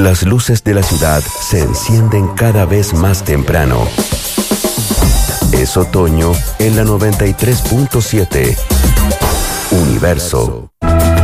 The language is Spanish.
Las luces de la ciudad se encienden cada vez más temprano. Es otoño en la 93.7. Universo.